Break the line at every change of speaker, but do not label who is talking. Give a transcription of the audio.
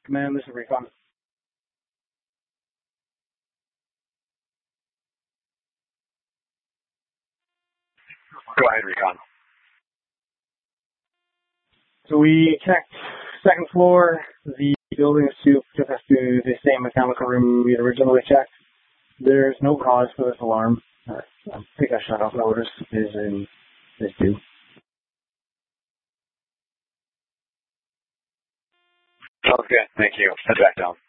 Command, this is Recon.
Go ahead, Recon.
So we checked second floor. The building soup took us to the same mechanical room we had originally checked. There's no cause for this alarm. I think a shut-off notice is due.
Okay, thank you. Head back down.